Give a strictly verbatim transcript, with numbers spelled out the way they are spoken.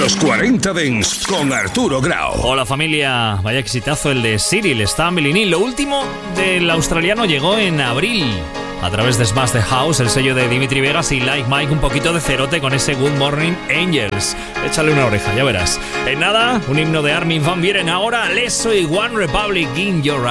Los cuarenta Dance con Arturo Grau. Hola familia, vaya exitazo el de Cyril, Stumbling In. Lo último del australiano llegó en abril a través de Smash the House, el sello de Dimitri Vegas y Like Mike, un poquito de cerote con ese Good Morning Angels. Échale una oreja, ya verás. En nada, un himno de Armin van Buuren ahora, Leso y One Republic in Your Eyes.